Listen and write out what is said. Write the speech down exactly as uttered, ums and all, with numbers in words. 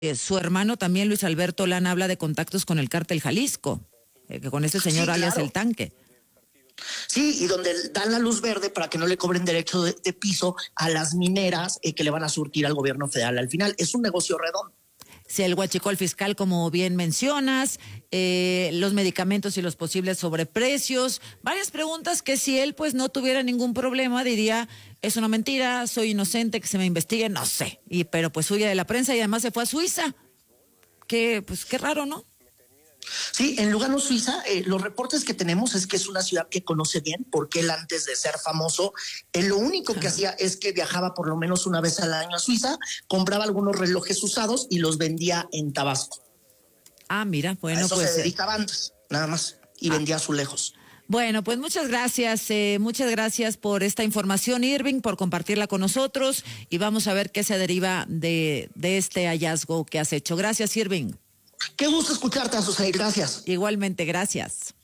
eh, su hermano también, Luis Alberto Lana, habla de contactos con el cártel Jalisco, eh, que con este señor Sí, alias claro. El Tanque. Sí, y donde dan la luz verde para que no le cobren derecho de, de piso a las mineras eh, que le van a surtir al gobierno federal. Al final es un negocio redondo. Si el huachicol fiscal, como bien mencionas, eh, los medicamentos y los posibles sobreprecios, varias preguntas que si él pues no tuviera ningún problema diría, es una mentira, soy inocente, que se me investigue, no sé, y pero pues huye de la prensa y además se fue a Suiza, que pues qué raro, ¿no? Sí, en Lugano, Suiza, eh, los reportes que tenemos es que es una ciudad que conoce bien, porque él antes de ser famoso, él lo único que hacía es que viajaba por lo menos una vez al año a Suiza, compraba algunos relojes usados y los vendía en Tabasco. Ah, mira, A bueno, eso pues... se Eh, dedicaba antes, nada más, y ah, vendía azulejos. Bueno, pues muchas gracias, eh, muchas gracias por esta información, Irving, por compartirla con nosotros y vamos a ver qué se deriva de, de este hallazgo que has hecho. Gracias, Irving. Qué gusto escucharte, Azucena, gracias. Igualmente, gracias.